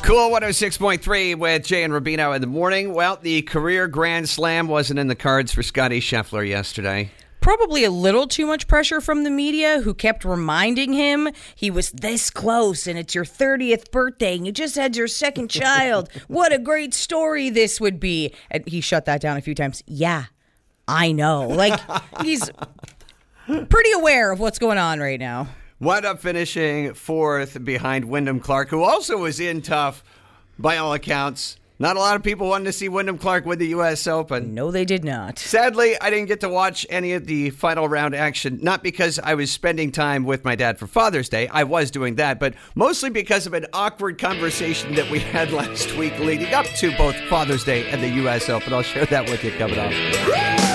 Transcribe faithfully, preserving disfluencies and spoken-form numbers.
Cool one oh six point three with Jay and Rubino in the morning. Well, the career Grand Slam wasn't in the cards for Scotty Scheffler yesterday. Probably a little too much pressure from the media, who kept reminding him he was this close and it's your thirtieth birthday and you just had your second child. What a great story this would be. And he shut that down a few times. Yeah, I know. Like, he's pretty aware of what's going on right now. Wound up finishing fourth behind Wyndham Clark, who also was in tough by all accounts. Not a lot of people wanted to see Wyndham Clark win the U S Open. No, they did not. Sadly, I didn't get to watch any of the final round action, not because I was spending time with my dad for Father's Day. I was doing that, but mostly because of an awkward conversation that we had last week leading up to both Father's Day and the U S Open. I'll share that with you coming up.